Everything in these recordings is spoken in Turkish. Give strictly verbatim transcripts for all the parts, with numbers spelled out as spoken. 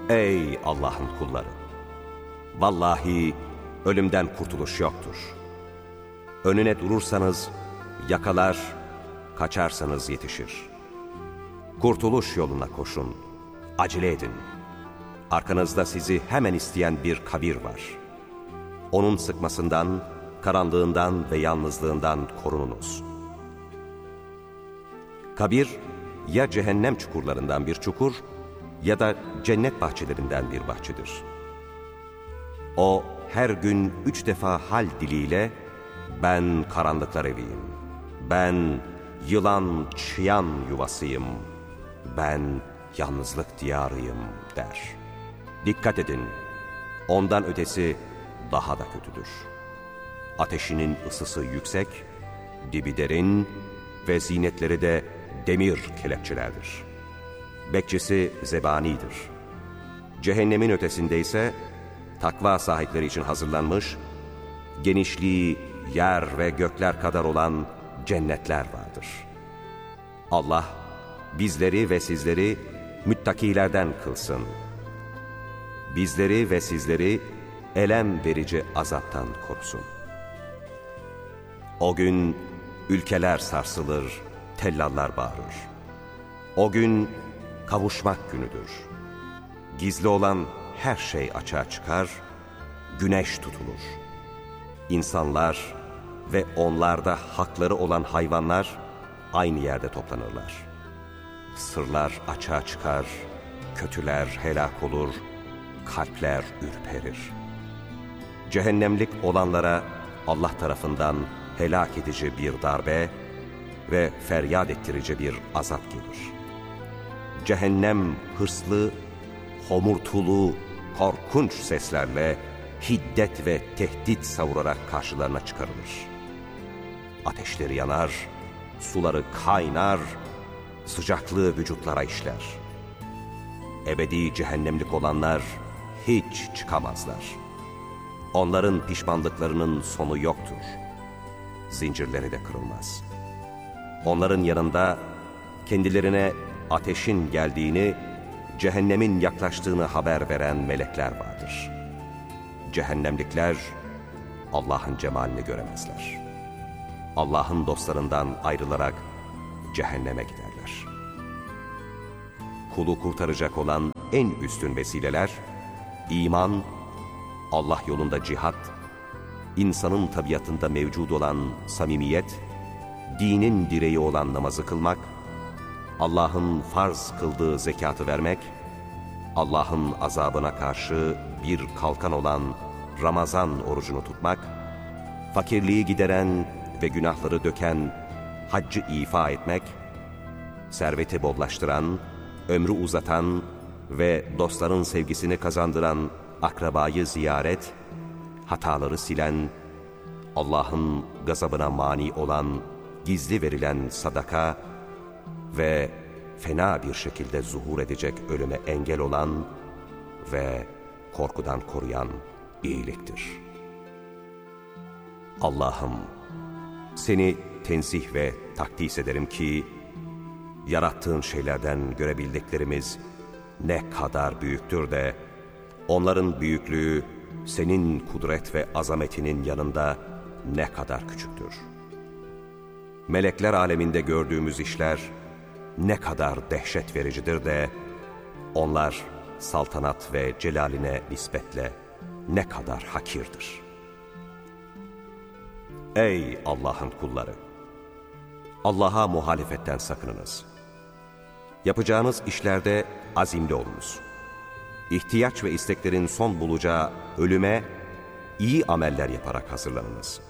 Ey Allah'ın kulları! Vallahi ölümden kurtuluş yoktur. Önüne durursanız yakalar, kaçarsanız yetişir. Kurtuluş yoluna koşun, acele edin. Arkanızda sizi hemen isteyen bir kabir var. Onun sıkmasından, karanlığından ve yalnızlığından korununuz. Kabir, ya cehennem çukurlarından bir çukur ya da cennet bahçelerinden bir bahçedir. O her gün üç defa hal diliyle ben karanlıklar eviyim, ben yılan çıyan yuvasıyım, ben yalnızlık diyarıyım der. Dikkat edin, ondan ötesi daha da kötüdür. Ateşinin ısısı yüksek, dibi derin ve zinetleri de demir kelepçelerdir. Bekçisi zebanidir. Cehennemin ötesinde ise takva sahipleri için hazırlanmış, genişliği yer ve gökler kadar olan cennetler vardır. Allah bizleri ve sizleri müttakilerden kılsın. Bizleri ve sizleri elem verici azaptan korusun. O gün ülkeler sarsılır, tellallar bağırır. O gün kavuşmak günüdür. Gizli olan her şey açığa çıkar, güneş tutulur. İnsanlar ve onlarda hakları olan hayvanlar aynı yerde toplanırlar. Sırlar açığa çıkar, kötüler helak olur, kalpler ürperir. Cehennemlik olanlara Allah tarafından helak edici bir darbe ve feryat ettirici bir azap gelir. Cehennem hırslı, homurtulu, korkunç seslerle hiddet ve tehdit savurarak karşılarına çıkarılır. Ateşleri yanar, suları kaynar, sıcaklığı vücutlara işler. Ebedi cehennemlik olanlar hiç çıkamazlar. Onların pişmanlıklarının sonu yoktur. Zincirleri de kırılmaz. Onların yanında kendilerine ateşin geldiğini, cehennemin yaklaştığını haber veren melekler vardır. Cehennemlikler Allah'ın cemalini göremezler. Allah'ın dostlarından ayrılarak cehenneme giderler. Kulu kurtaracak olan en üstün vesileler, iman, Allah yolunda cihat, insanın tabiatında mevcut olan samimiyet, dinin direği olan namazı kılmak, Allah'ın farz kıldığı zekatı vermek, Allah'ın azabına karşı bir kalkan olan Ramazan orucunu tutmak, fakirliği gideren ve günahları döken haccı ifa etmek, serveti bollaştıran, ömrü uzatan ve dostların sevgisini kazandıran akrabayı ziyaret, hataları silen, Allah'ın gazabına mani olan gizli verilen sadaka ve fena bir şekilde zuhur edecek ölüme engel olan ve korkudan koruyan iyiliktir. Allah'ım, seni tenzih ve takdis ederim ki, yarattığın şeylerden görebildiklerimiz ne kadar büyüktür de, onların büyüklüğü senin kudret ve azametinin yanında ne kadar küçüktür. Melekler aleminde gördüğümüz işler ne kadar dehşet vericidir de, onlar saltanat ve celaline nispetle ne kadar hakirdir. Ey Allah'ın kulları! Allah'a muhalefetten sakınınız. Yapacağınız işlerde azimli olunuz. İhtiyaç ve isteklerin son bulacağı ölüme iyi ameller yaparak hazırlanınız.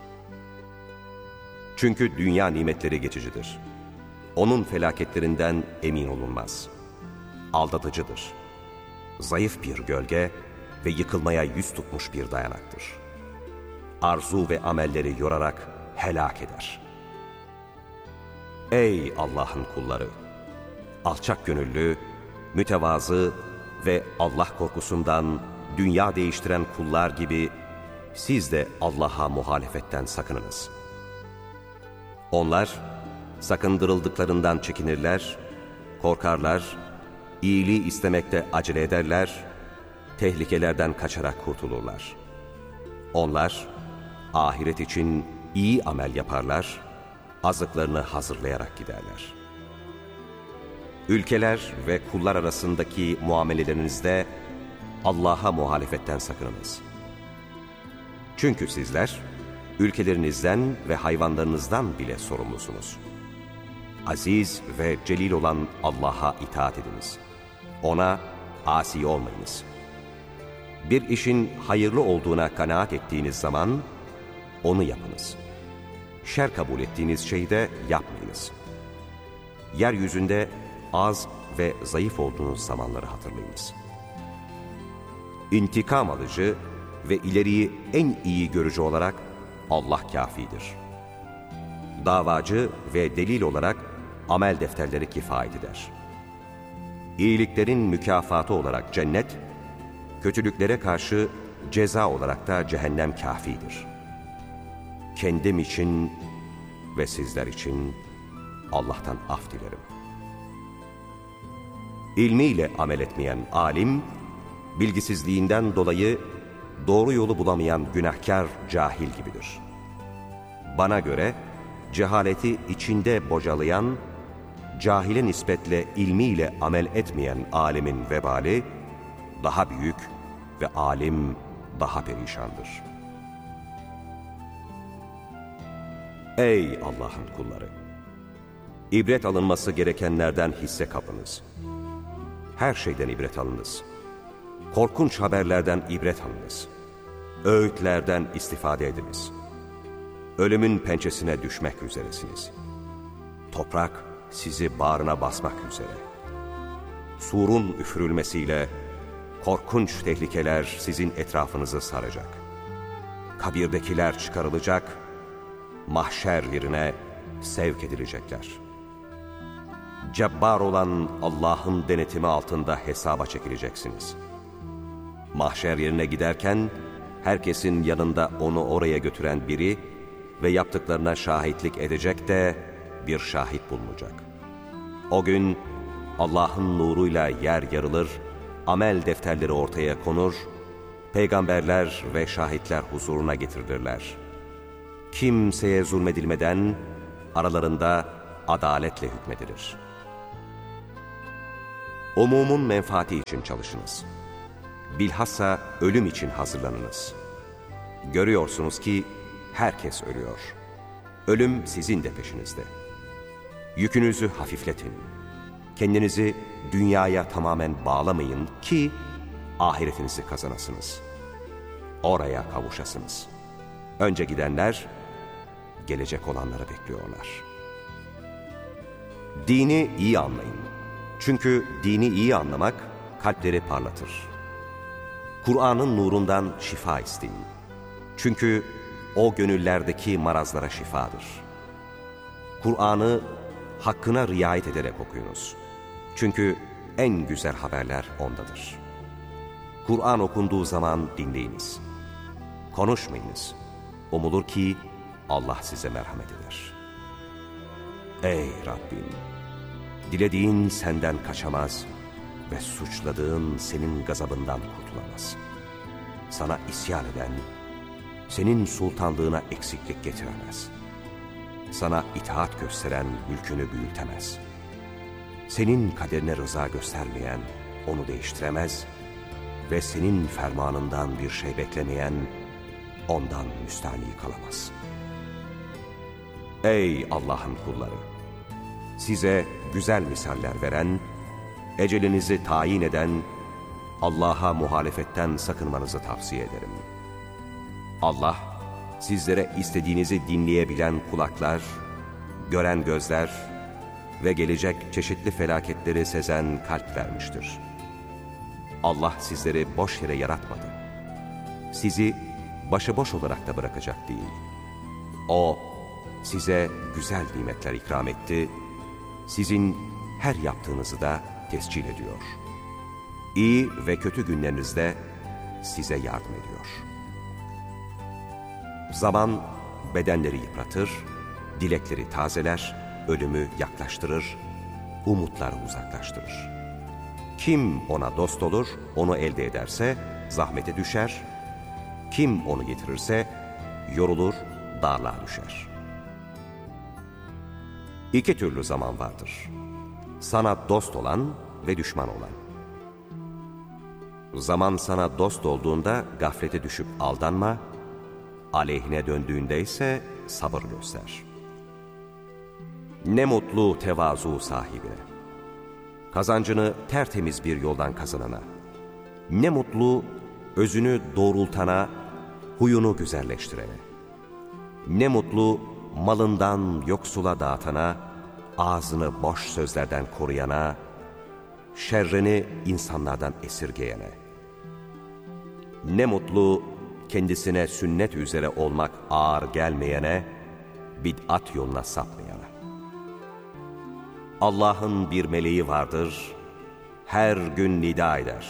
Çünkü dünya nimetleri geçicidir. Onun felaketlerinden emin olunmaz. Aldatıcıdır. Zayıf bir gölge ve yıkılmaya yüz tutmuş bir dayanaktır. Arzu ve amelleri yorarak helak eder. Ey Allah'ın kulları! Alçak gönüllü, mütevazı ve Allah korkusundan dünya değiştiren kullar gibi siz de Allah'a muhalefetten sakınınız. Onlar sakındırıldıklarından çekinirler, korkarlar iyiliği istemekte acele ederler, tehlikelerden kaçarak kurtulurlar. Onlar, ahiret için iyi amel yaparlar, azıklarını hazırlayarak giderler. Ülkeler ve kullar arasındaki muamelelerinizde Allah'a muhalefetten sakınınız. Çünkü sizler, ülkelerinizden ve hayvanlarınızdan bile sorumlusunuz. Aziz ve celil olan Allah'a itaat ediniz. Ona asi olmayınız. Bir işin hayırlı olduğuna kanaat ettiğiniz zaman onu yapınız. Şer kabul ettiğiniz şeyi de yapmayınız. Yeryüzünde az ve zayıf olduğunuz zamanları hatırlayınız. İntikam alıcı ve ileriyi en iyi görücü olarak Allah kâfidir. Davacı ve delil olarak amel defterleri kifayet eder. İyiliklerin mükafatı olarak cennet, kötülüklere karşı ceza olarak da cehennem kâfidir. Kendim için ve sizler için Allah'tan af dilerim. İlmiyle amel etmeyen alim, bilgisizliğinden dolayı doğru yolu bulamayan günahkar cahil gibidir. Bana göre cehaleti içinde bocalayan, cahile nispetle ilmiyle amel etmeyen alimin vebali daha büyük ve alim daha perişandır. Ey Allah'ın kulları! İbret alınması gerekenlerden hisse kapınız. Her şeyden ibret alınız. Korkunç haberlerden ibret alınız. Öğütlerden istifade ediniz. Ölümün pençesine düşmek üzeresiniz. Toprak sizi bağrına basmak üzere. Surun üfürülmesiyle korkunç tehlikeler sizin etrafınızı saracak. Kabirdekiler çıkarılacak, mahşer yerine sevk edilecekler. Cebbar olan Allah'ın denetimi altında hesaba çekileceksiniz. Mahşer yerine giderken herkesin yanında onu oraya götüren biri ve yaptıklarına şahitlik edecek de bir şahit bulunacak. O gün Allah'ın nuruyla yer yarılır, amel defterleri ortaya konur, peygamberler ve şahitler huzuruna getirilirler. Kimseye zulmedilmeden aralarında adaletle hükmedilir. Umumun menfaati için çalışınız. Bilhassa ölüm için hazırlanınız. Görüyorsunuz ki herkes ölüyor. Ölüm sizin de peşinizde. Yükünüzü hafifletin. Kendinizi dünyaya tamamen bağlamayın ki ahiretinizi kazanasınız. Oraya kavuşasınız. Önce gidenler, gelecek olanları bekliyorlar. Dini iyi anlayın. Çünkü dini iyi anlamak kalpleri parlatır. Kur'an'ın nurundan şifa isteyin. Çünkü o gönüllerdeki marazlara şifadır. Kur'an'ı hakkına riayet ederek okuyunuz. Çünkü en güzel haberler ondadır. Kur'an okunduğu zaman dinleyiniz. Konuşmayınız. Umulur ki Allah size merhamet eder. Ey Rabbim! Dilediğin senden kaçamaz ve suçladığın senin gazabından kurtulamaz. Sana isyan eden, senin sultanlığına eksiklik getiremez. Sana itaat gösteren mülkünü büyütemez. Senin kaderine rıza göstermeyen onu değiştiremez ve senin fermanından bir şey beklemeyen ondan müstahni kalamaz. Ey Allah'ın kulları! Size güzel misaller veren, ecelinizi tayin eden, Allah'a muhalefetten sakınmanızı tavsiye ederim. Allah, sizlere istediğinizi dinleyebilen kulaklar, gören gözler ve gelecek çeşitli felaketleri sezen kalp vermiştir. Allah sizleri boş yere yaratmadı. Sizi başıboş olarak da bırakacak değil. O, size güzel nimetler ikram etti, sizin her yaptığınızı da tescil ediyor. İyi ve kötü günlerinizde size yardım ediyor. Zaman bedenleri yıpratır, dilekleri tazeler, ölümü yaklaştırır, umutları uzaklaştırır. Kim ona dost olur, onu elde ederse zahmete düşer. Kim onu getirirse yorulur, darlığa düşer. İki türlü zaman vardır. Sana dost olan ve düşman olan. Zaman sana dost olduğunda gaflete düşüp aldanma, aleyhine döndüğünde ise sabır göster. Ne mutlu tevazu sahibine, kazancını tertemiz bir yoldan kazanana. Ne mutlu özünü doğrultana, huyunu güzelleştirene. Ne mutlu malından yoksula dağıtana, ağzını boş sözlerden koruyana, şerrini insanlardan esirgeyene. Ne mutlu kendisine sünnet üzere olmak ağır gelmeyene, bid'at yoluna sapmayana. Allah'ın bir meleği vardır, her gün nida eder.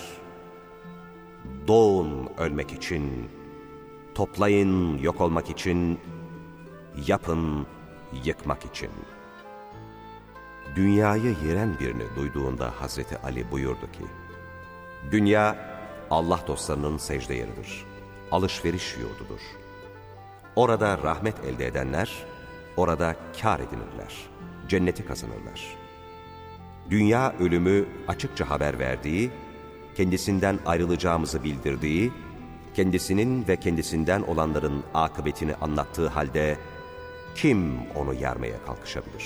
Doğun ölmek için, toplayın yok olmak için, yapın yıkmak için. Dünyayı yeren birini duyduğunda Hazreti Ali buyurdu ki, dünya Allah dostlarının secde yeridir, alışveriş yurdudur. Orada rahmet elde edenler, orada kâr edinirler, cenneti kazanırlar. Dünya ölümü açıkça haber verdiği, kendisinden ayrılacağımızı bildirdiği, kendisinin ve kendisinden olanların akıbetini anlattığı halde, kim onu yermeye kalkışabilir?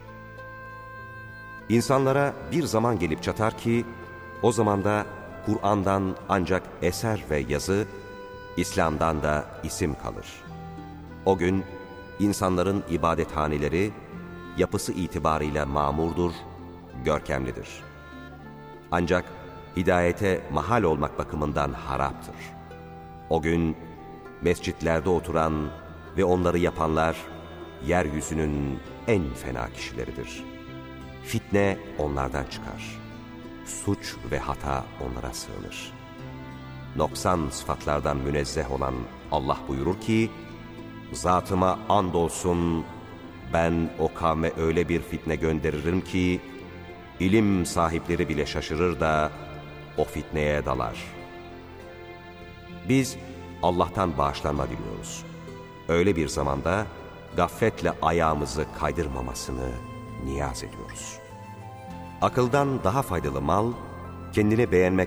İnsanlara bir zaman gelip çatar ki, o zamanda Kur'an'dan ancak eser ve yazı, İslam'dan da isim kalır. O gün insanların ibadethaneleri, yapısı itibarıyla mamurdur, görkemlidir. Ancak hidayete mahal olmak bakımından haraptır. O gün mescitlerde oturan ve onları yapanlar, yeryüzünün en fena kişileridir. Fitne onlardan çıkar. Suç ve hata onlara sığınır. Noksan sıfatlardan münezzeh olan Allah buyurur ki, zatıma andolsun ben o kavme öyle bir fitne gönderirim ki, ilim sahipleri bile şaşırır da o fitneye dalar. Biz Allah'tan bağışlanma diliyoruz. Öyle bir zamanda gafletle ayağımızı kaydırmamasını niyaz ediyoruz. Akıldan daha faydalı mal, kendini beğenmek